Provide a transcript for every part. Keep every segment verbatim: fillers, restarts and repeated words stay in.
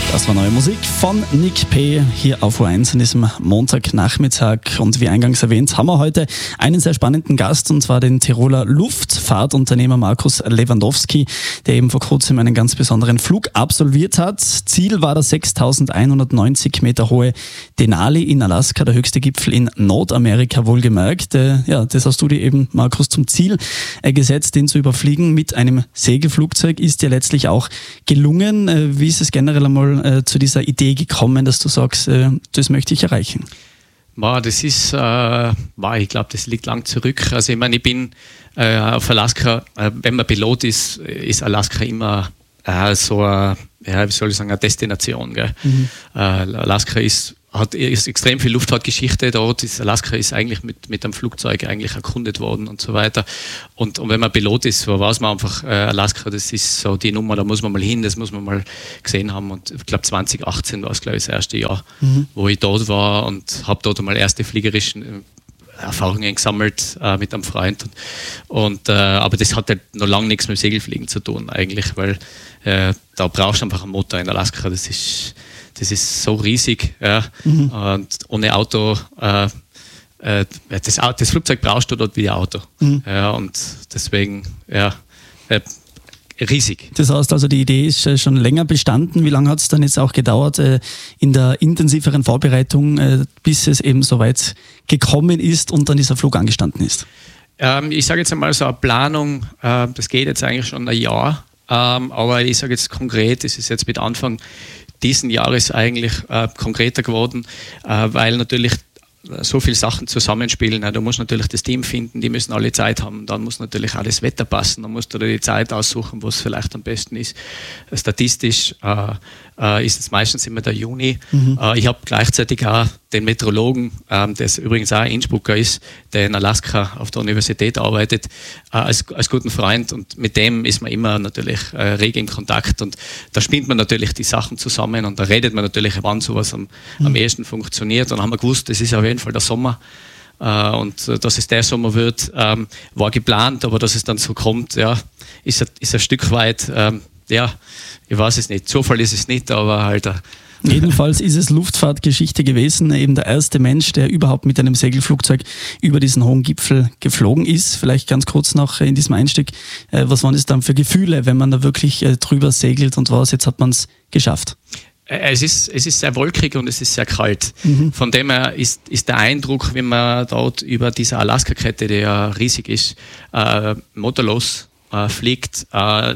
Das war neue Musik von Nick P. hier auf U eins an diesem Montagnachmittag. Und wie eingangs erwähnt, haben wir heute einen sehr spannenden Gast, und zwar den Tiroler Luftfahrtunternehmer Markus Lewandowski, der eben vor kurzem einen ganz besonderen Flug absolviert hat. Ziel war der sechstausendeinhundertneunzig Meter hohe Denali in Alaska, der höchste Gipfel in Nordamerika, wohlgemerkt. Äh, ja, das hast du dir eben, Markus, zum Ziel äh, gesetzt, den zu überfliegen mit einem Segelflugzeug. Ist dir letztlich auch gelungen. Äh, wie ist es generell einmal äh, zu dieser Idee gekommen, dass du sagst, äh, das möchte ich erreichen? Wow, das ist, äh, wow, ich glaube, das liegt lang zurück. Also ich meine, ich bin äh, auf Alaska, äh, wenn man Pilot ist, ist Alaska immer äh, so eine, ja, wie soll ich sagen, eine Destination. Gell? Mhm. Äh, Alaska ist, hat ist extrem viel Luftfahrtgeschichte dort. Ist, Alaska ist eigentlich mit, mit einem Flugzeug eigentlich erkundet worden und so weiter. Und, und wenn man Pilot ist, so weiß man einfach, äh, Alaska, das ist so die Nummer, da muss man mal hin, das muss man mal gesehen haben. Und ich glaube, zwanzig achtzehn war es, glaube ich, das erste Jahr, mhm. wo ich dort war und habe dort einmal erste fliegerischen Erfahrungen gesammelt äh, mit einem Freund. Und, und, äh, aber das hat halt noch lange nichts mit Segelfliegen zu tun, eigentlich, weil äh, da brauchst du einfach einen Motor in Alaska. Das ist Das ist so riesig, ja. Mhm. Und ohne Auto, äh, äh, das, das Flugzeug brauchst du dort wie ein Auto. Mhm. Ja, und deswegen, ja, äh, riesig. Das heißt also, die Idee ist schon länger bestanden. Wie lange hat es dann jetzt auch gedauert äh, in der intensiveren Vorbereitung, äh, bis es eben so weit gekommen ist und dann dieser Flug angestanden ist? Ähm, ich sage jetzt einmal so eine Planung, äh, das geht jetzt eigentlich schon ein Jahr, ähm, aber ich sage jetzt konkret, es ist jetzt mit Anfang diesen Jahres eigentlich äh, konkreter geworden, äh, weil natürlich so viele Sachen zusammenspielen. Ja, du musst natürlich das Team finden, die müssen alle Zeit haben. Dann muss natürlich auch das Wetter passen. Dann musst du dir die Zeit aussuchen, wo es vielleicht am besten ist. Statistisch äh, äh, ist es meistens immer der Juni. Mhm. Äh, ich habe gleichzeitig auch den Meteorologen, ähm, der übrigens auch ein Innsbrucker ist, der in Alaska auf der Universität arbeitet, äh, als, als guten Freund. Und mit dem ist man immer natürlich äh, rege in Kontakt. Und da spinnt man natürlich die Sachen zusammen und da redet man natürlich, wann sowas am, mhm. am ehesten funktioniert. Und dann haben wir gewusst, das ist auf jeden Fall der Sommer. Uh, und uh, dass es der Sommer wird, ähm, war geplant, aber dass es dann so kommt, ja, ist, ist ein Stück weit, ähm, ja, ich weiß es nicht, Zufall ist es nicht, aber halt. Uh, Jedenfalls ist es Luftfahrtgeschichte gewesen, eben der erste Mensch, der überhaupt mit einem Segelflugzeug über diesen hohen Gipfel geflogen ist. Vielleicht ganz kurz noch in diesem Einstieg, äh, was waren es dann für Gefühle, wenn man da wirklich äh, drüber segelt und was, jetzt hat man es geschafft? Es ist, es ist sehr wolkig und es ist sehr kalt. Mhm. Von dem her ist, ist der Eindruck, wenn man dort über diese Alaska-Kette, die ja riesig ist, äh, motorlos äh, fliegt, äh,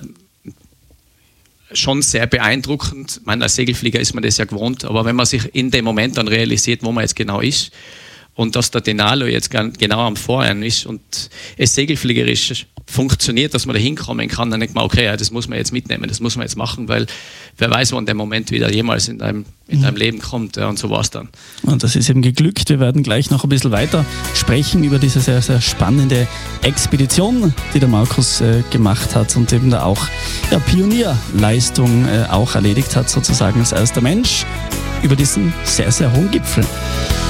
schon sehr beeindruckend. Ich meine, als Segelflieger ist man das ja gewohnt, aber wenn man sich in dem Moment dann realisiert, wo man jetzt genau ist und dass der Denali jetzt genau am Vorhang ist und es segelfliegerisch funktioniert, dass man da hinkommen kann, dann denkt man, okay, ja, das muss man jetzt mitnehmen, das muss man jetzt machen, weil wer weiß, wann der Moment wieder jemals in deinem, in deinem Leben kommt, ja, und so war es dann. Und das ist eben geglückt. Wir werden gleich noch ein bisschen weiter sprechen über diese sehr, sehr spannende Expedition, die der Markus äh, gemacht hat und eben da auch ja, Pionierleistung äh, auch erledigt hat, sozusagen als erster Mensch über diesen sehr, sehr hohen Gipfel.